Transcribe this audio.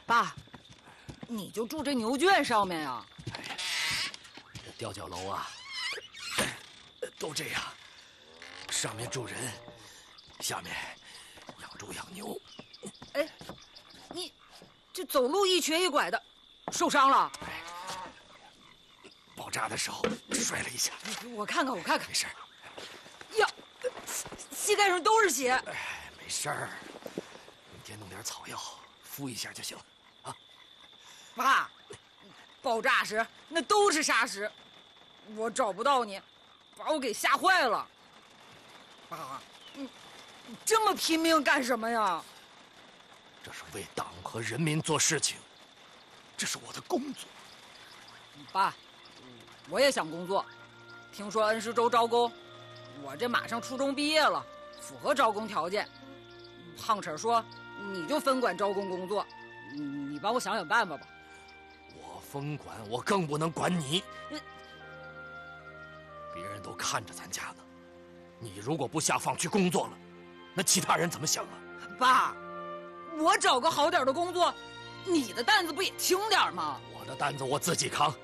爸，你就住这牛圈上面呀？ 这吊脚楼啊，都这样，上面住人，下面养猪养牛。 哎，你这走路一瘸一拐的，受伤了？ 爆炸的时候摔了一下。 我看看，我看看。 没事。 呀，膝盖上都是血。 没事儿，明天弄点草药敷一下就行了啊。 爸，爆炸时那都是沙石，我找不到你，把我给吓坏了。爸，你这么拼命干什么呀？ 这是为党和人民做事情，这是我的工作。 爸，我也想工作，听说恩施州招工，我这马上初中毕业了，符合招工条件。胖婶说你就分管招工工作，你帮我想想办法吧。 我分管，我更不能管你。别人都看着咱家呢，你如果不下放去工作了，那其他人怎么想啊？ 爸，我找个好点的工作，你的担子不也轻点吗？ 我的担子我自己扛，